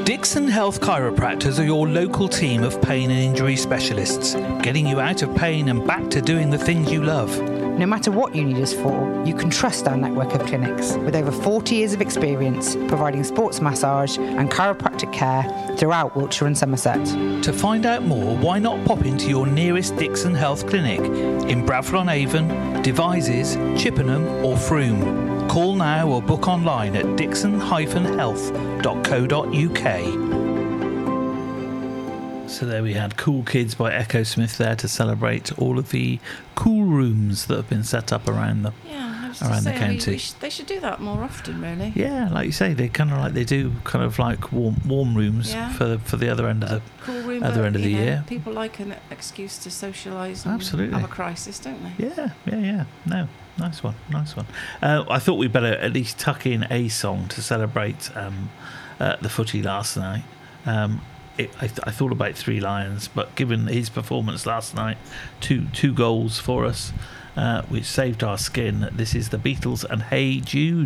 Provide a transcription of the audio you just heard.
Dixon Health Chiropractors are your local team of pain and injury specialists, getting you out of pain and back to doing the things you love. No matter what you need us for, you can trust our network of clinics with over 40 years of experience providing sports massage and chiropractic care throughout Wiltshire and Somerset. To find out more, why not pop into your nearest Dixon Health Clinic in Bradford-on-Avon, Devizes, Chippenham or Frome. Call now or book online at dixon-health.co.uk. So there we had Cool Kids by Echo Smith there to celebrate all of the cool rooms that have been set up around the county. They should do that more often, really. Yeah, like you say, they kind of like they do kind of like warm rooms for the other end of the cool room, end of the year. People like an excuse to socialise and absolutely have a crisis, don't they? Yeah. No, nice one. I thought we'd better at least tuck in a song to celebrate the footy last night. I thought about Three Lions, but given his performance last night, two goals for us, which saved our skin. This is the Beatles and Hey Jude.